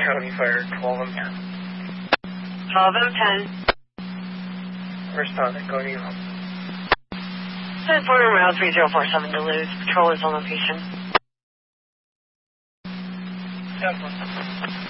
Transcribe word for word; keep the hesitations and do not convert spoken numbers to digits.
County Fire, twelve oh ten. twelve oh ten. Responding, go to your home. ten four Rail three zero four seven Duluth. Patrol is on location. ten four.